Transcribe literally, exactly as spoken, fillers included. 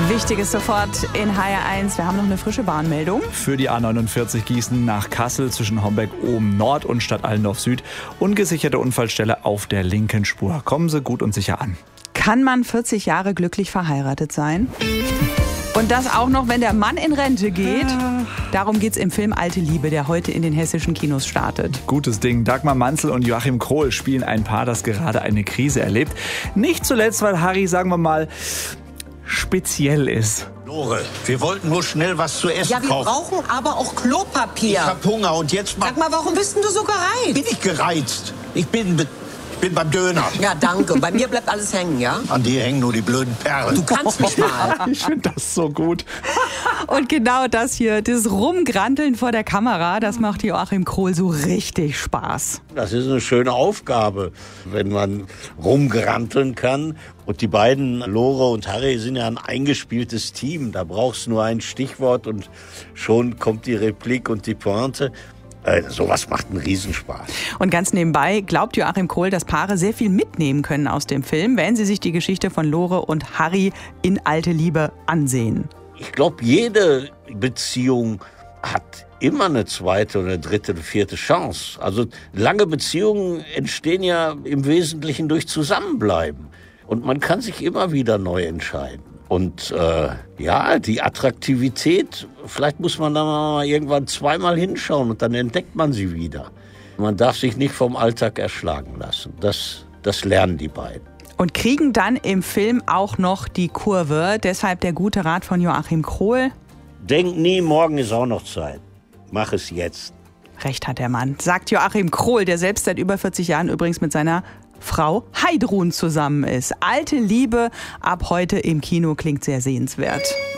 Wichtiges sofort in H R eins. Wir haben noch eine frische Bahnmeldung. Für die A neunundvierzig Gießen nach Kassel zwischen Homberg-Ohm Nord und Stadt Allendorf Süd. Ungesicherte Unfallstelle auf der linken Spur. Kommen Sie gut und sicher an. Kann man vierzig Jahre glücklich verheiratet sein? Und das auch noch, wenn der Mann in Rente geht. Darum geht's im Film Alte Liebe, der heute in den hessischen Kinos startet. Gutes Ding. Dagmar Manzel und Joachim Krohl spielen ein Paar, das gerade eine Krise erlebt. Nicht zuletzt, weil Harry, sagen wir mal, speziell ist. Lore, wir wollten nur schnell was zu essen kaufen. Ja, wir kaufen. brauchen aber auch Klopapier. Ich hab Hunger und jetzt mal... Sag mal, warum bist denn du so gereizt? Bin ich gereizt? Ich bin, ich bin beim Döner. Ja, danke. Bei mir bleibt alles hängen, ja? An dir hängen nur die blöden Perlen. Du kannst mich mal. Ich finde das so gut. Und genau das hier, das Rumgranteln vor der Kamera, das macht Joachim Krohl so richtig Spaß. Das ist eine schöne Aufgabe, wenn man rumgranteln kann. Und die beiden, Lore und Harry, sind ja ein eingespieltes Team. Da brauchst du nur ein Stichwort und schon kommt die Replik und die Pointe. Äh, sowas macht einen Riesenspaß. Und ganz nebenbei glaubt Joachim Krohl, dass Paare sehr viel mitnehmen können aus dem Film, wenn sie sich die Geschichte von Lore und Harry in Alte Liebe ansehen. Ich glaube, jede Beziehung hat immer eine zweite oder dritte oder vierte Chance. Also lange Beziehungen entstehen ja im Wesentlichen durch Zusammenbleiben. Und man kann sich immer wieder neu entscheiden. Und äh, ja, die Attraktivität, vielleicht muss man da mal irgendwann zweimal hinschauen und dann entdeckt man sie wieder. Man darf sich nicht vom Alltag erschlagen lassen. Das, das lernen die beiden. Und kriegen dann im Film auch noch die Kurve. Deshalb der gute Rat von Joachim Krohl. Denk nie, morgen ist auch noch Zeit. Mach es jetzt. Recht hat der Mann, sagt Joachim Krohl, der selbst seit über vierzig Jahren übrigens mit seiner Frau Heidrun zusammen ist. Alte Liebe ab heute im Kino, klingt sehr sehenswert.